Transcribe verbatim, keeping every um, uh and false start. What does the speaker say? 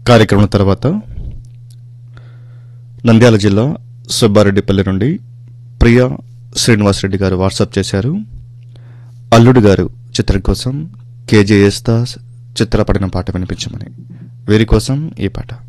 కార్యక్రమం తర్వాత నంద్యాల జిల్లా సుబ్బారెడ్డిపల్లి నుండి ప్రియా శ్రీనివాసరెడ్డి గారు వాట్సాప్ చేశారు. అల్లుడు గారు చిత్రం కోసం కేజేఎస్ దాస్ చిత్రపడిన పాట వినిపించమని. వీరి కోసం ఈ పాట.